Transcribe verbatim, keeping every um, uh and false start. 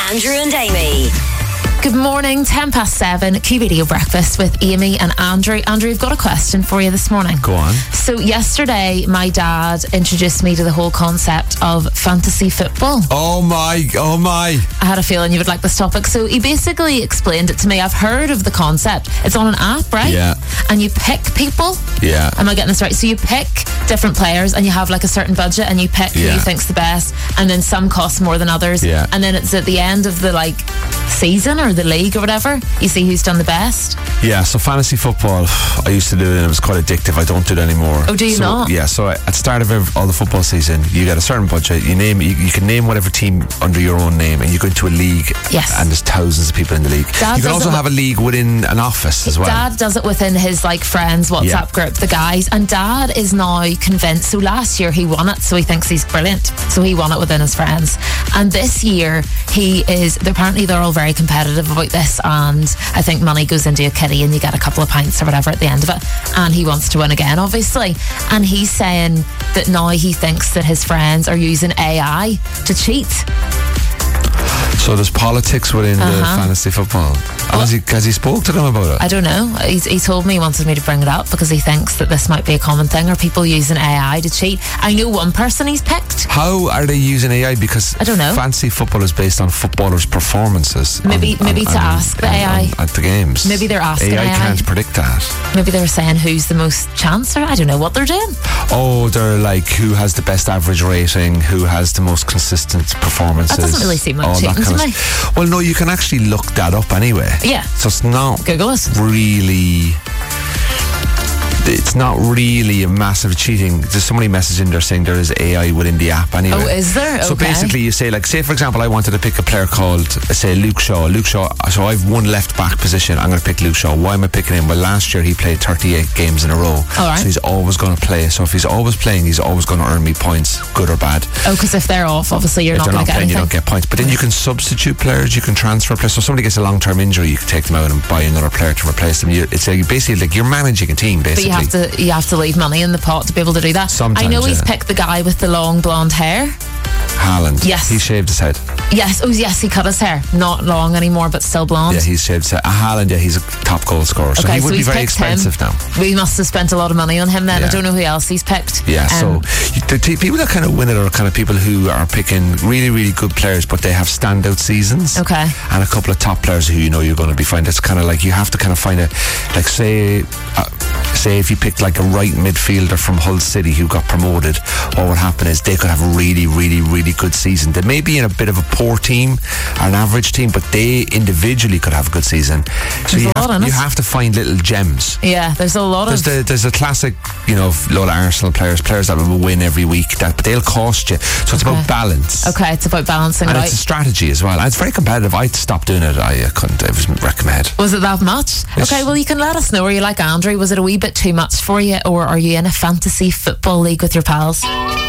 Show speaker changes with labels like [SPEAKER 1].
[SPEAKER 1] Andrew and Amy.
[SPEAKER 2] Good morning, ten past seven, Q Radio Breakfast with Amy and Andrew. Andrew, I've got a question for you this morning.
[SPEAKER 3] Go on.
[SPEAKER 2] So yesterday, my dad introduced me to the whole concept of fantasy football.
[SPEAKER 3] Oh my, oh my.
[SPEAKER 2] I had a feeling you would like this topic. So he basically explained it to me. I've heard of the concept. It's on an app, right?
[SPEAKER 3] Yeah.
[SPEAKER 2] And you pick people.
[SPEAKER 3] Yeah.
[SPEAKER 2] Am I getting this right? So you pick different players and you have like a certain budget and you pick who
[SPEAKER 3] Yeah.
[SPEAKER 2] you think's the best, and then some cost more than others.
[SPEAKER 3] Yeah.
[SPEAKER 2] And then it's at the end of the like season or the league or whatever, you see who's done the best.
[SPEAKER 3] Yeah, so fantasy football, I used to do it and it was quite addictive. I don't do it anymore.
[SPEAKER 2] Oh, do you
[SPEAKER 3] so,
[SPEAKER 2] not?
[SPEAKER 3] Yeah, so at the start of every, all the football season, you get a certain budget. You name you, you can name whatever team under your own name, and you go into a league.
[SPEAKER 2] Yes.
[SPEAKER 3] And there's thousands of people in the league.
[SPEAKER 2] Dad
[SPEAKER 3] you can
[SPEAKER 2] does
[SPEAKER 3] also
[SPEAKER 2] it
[SPEAKER 3] have a league within an office as well.
[SPEAKER 2] Dad does it within his like friends WhatsApp
[SPEAKER 3] Yeah.
[SPEAKER 2] group, the guys, and Dad is now convinced. So last year he won it, so he thinks he's brilliant. So he won it within his friends, and this year he is. Apparently they're all very competitive about this, and I think money goes into a kitty and you get a couple of pints or whatever at the end of it, and he wants to win again, obviously. And he's saying that now he thinks that his friends are using A I to cheat.
[SPEAKER 3] So there's politics within the
[SPEAKER 2] Uh-huh.
[SPEAKER 3] fantasy football. And Has he, has he spoke to them about it?
[SPEAKER 2] I don't know. He's, he told me he wanted me to bring it up because he thinks that this might be a common thing, or people using A I to cheat. I know one person he's picked.
[SPEAKER 3] How are they using A I? Because
[SPEAKER 2] I don't know.
[SPEAKER 3] fantasy football is based on footballers' performances.
[SPEAKER 2] Maybe-
[SPEAKER 3] on-
[SPEAKER 2] maybe
[SPEAKER 3] on-
[SPEAKER 2] to
[SPEAKER 3] on-
[SPEAKER 2] ask the
[SPEAKER 3] on-
[SPEAKER 2] A I.
[SPEAKER 3] on- at the games.
[SPEAKER 2] Maybe they're asking
[SPEAKER 3] A I
[SPEAKER 2] A I.
[SPEAKER 3] can't predict that.
[SPEAKER 2] Maybe they were saying who's the most chancer. I don't know what they're doing.
[SPEAKER 3] Oh, they're like who has the best average rating, who has the most consistent performances.
[SPEAKER 2] That doesn't really seem like
[SPEAKER 3] all that
[SPEAKER 2] cheating
[SPEAKER 3] kind
[SPEAKER 2] to
[SPEAKER 3] of
[SPEAKER 2] me.
[SPEAKER 3] s- Well, no, you can actually look that up anyway.
[SPEAKER 2] Yeah.
[SPEAKER 3] So it's not
[SPEAKER 2] Google it.
[SPEAKER 3] really. It's not really a massive cheating. There's somebody messaging there saying there is A I within the app anyway.
[SPEAKER 2] Oh, is there?
[SPEAKER 3] So
[SPEAKER 2] Okay.
[SPEAKER 3] basically you say, like, say for example I wanted to pick a player called, uh, say, Luke Shaw. Luke Shaw, so I've one left back position, I'm going to pick Luke Shaw. Why am I picking him? Well, last year he played thirty-eight games in a row.
[SPEAKER 2] All right.
[SPEAKER 3] So he's always going to play. So if he's always playing, he's always going to earn me points, good or bad.
[SPEAKER 2] Oh, because if they're off, obviously you're
[SPEAKER 3] If
[SPEAKER 2] not
[SPEAKER 3] they're
[SPEAKER 2] going
[SPEAKER 3] not
[SPEAKER 2] to get
[SPEAKER 3] playing, you
[SPEAKER 2] anything.
[SPEAKER 3] don't get points. But then you can substitute players, you can transfer players. So if somebody gets a long-term injury, you can take them out and buy another player to replace them. You, it's a, basically like you're managing a team,
[SPEAKER 2] But
[SPEAKER 3] basically.
[SPEAKER 2] you have to you have to leave money in the pot to be able to do that.
[SPEAKER 3] Sometimes,
[SPEAKER 2] I know he's
[SPEAKER 3] yeah.
[SPEAKER 2] picked the guy with the long blonde hair.
[SPEAKER 3] Haaland.
[SPEAKER 2] Yes.
[SPEAKER 3] He shaved his head.
[SPEAKER 2] Yes, oh yes, he cut his hair. Not long anymore, but still blonde.
[SPEAKER 3] Yeah, he's shaved his head. Uh, Haaland, yeah, he's a top goal scorer. So
[SPEAKER 2] Okay,
[SPEAKER 3] he
[SPEAKER 2] so
[SPEAKER 3] would be
[SPEAKER 2] he's
[SPEAKER 3] very
[SPEAKER 2] picked him.
[SPEAKER 3] expensive now.
[SPEAKER 2] We must have spent a lot of money on him then. I
[SPEAKER 3] Yeah.
[SPEAKER 2] don't know who else he's picked.
[SPEAKER 3] Yeah,
[SPEAKER 2] Um,
[SPEAKER 3] so you, the t- people that kind of win it are kind of people who are picking really, really good players, but they have standout seasons.
[SPEAKER 2] Okay.
[SPEAKER 3] And a couple of top players who you know you're going to be fine. It's kind of like you have to kind of find a, like say, uh, say if you picked like a right midfielder from Hull City who got promoted, what would happen is they could have a really, really, really good season. They may be in a bit of a poor team, an average team, but they individually could have a good season. So
[SPEAKER 2] There's
[SPEAKER 3] you
[SPEAKER 2] a lot
[SPEAKER 3] have,
[SPEAKER 2] in it.
[SPEAKER 3] you have to find little gems.
[SPEAKER 2] Yeah, there's a lot
[SPEAKER 3] There's
[SPEAKER 2] of.
[SPEAKER 3] the there's a classic, you know, load of Arsenal players, players that will win every week, that but they'll cost you. So it's
[SPEAKER 2] Okay.
[SPEAKER 3] about balance.
[SPEAKER 2] Okay, it's about balancing
[SPEAKER 3] And
[SPEAKER 2] it
[SPEAKER 3] it's a
[SPEAKER 2] out.
[SPEAKER 3] strategy as well. And it's very competitive. I stopped doing it. I uh, couldn't. It was wrecking my head.
[SPEAKER 2] Was it that much?
[SPEAKER 3] Yes.
[SPEAKER 2] Okay, well, you can let us know. Are you like Andrew? Was it a wee bit too much for you, or are you in a fantasy football league with your pals?